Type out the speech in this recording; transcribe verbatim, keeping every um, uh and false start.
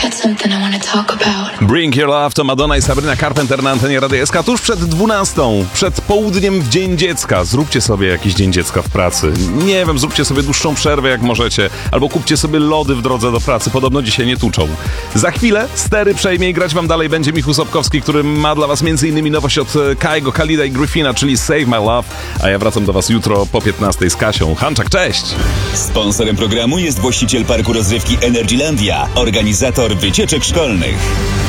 got something I wanna talk about. Bring Your Love to Madonna i Sabrina Carpenter na antenie Radia S K tuż przed dwunastą, przed południem w Dzień Dziecka. Zróbcie sobie jakiś Dzień Dziecka w pracy. Nie wiem, zróbcie sobie dłuższą przerwę jak możecie, albo kupcie sobie lody w drodze do pracy, podobno dzisiaj nie tuczą. Za chwilę stery przejmie i grać wam dalej będzie Michał Sobkowski, który ma dla was m.in. nowość od Kaigo, Khalida i Griffina, czyli Save My Love, a ja wracam do was jutro po piętnastej z Kasią. Hanczak, cześć! Sponsorem programu jest właściciel parku rozrywki Energylandia, organizator wycieczek szkolnych.